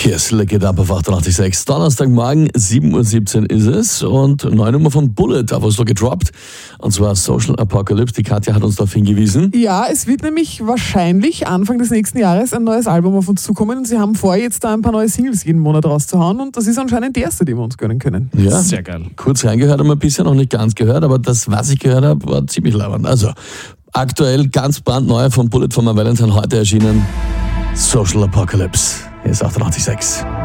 Kessler geht ab auf 88.6. Donnerstagmorgen, 7.17 Uhr ist es und neue Nummer von Bullet, da was so gedroppt. Und zwar Social Apocalypse. Die Katja hat uns darauf hingewiesen. Ja, es wird nämlich wahrscheinlich Anfang des nächsten Jahres ein neues Album auf uns zukommen und sie haben vor, jetzt da ein paar neue Singles jeden Monat rauszuhauen und das ist anscheinend die erste, die wir uns gönnen können. Ja, Sehr geil. kurz reingehört haben wir bisher noch nicht ganz gehört, aber das, was ich gehört habe, war ziemlich lauernd. Also, aktuell ganz brandneu von Bullet for My Valentine heute erschienen. Social Apocalypse. Hier ist 88.6.